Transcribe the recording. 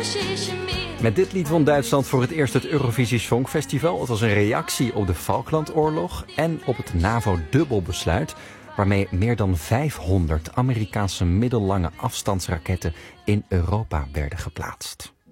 Met dit lied won Duitsland voor het eerst het Eurovisie Songfestival. Het was een reactie op de Falklandoorlog en op het NAVO-dubbelbesluit, waarmee meer dan 500 Amerikaanse middellange afstandsraketten in Europa werden geplaatst.